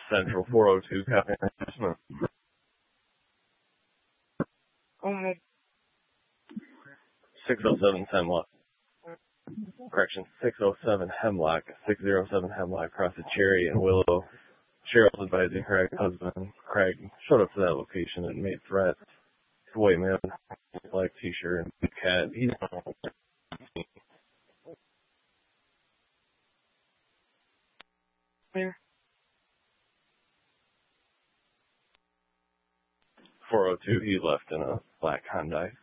Central 402 Cafe. 607 Hemlock. Correction, 607 Hemlock. 607 Hemlock across the Cherry and Willow. Cheryl's advising her ex-husband, Craig, showed up to that location and made threats. He's a white man, black t-shirt, and big cat. He's 402, he left in a black Hyundai.